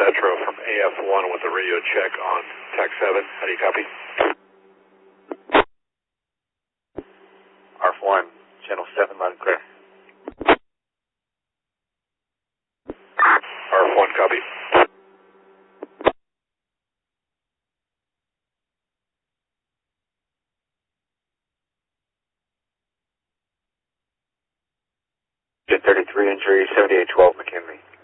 Metro from AF1 with a radio check on TAC 7. How do you copy? RF1, channel 7, loud and clear. RF1, copy. Jet 33 injury, 7812 McKinley.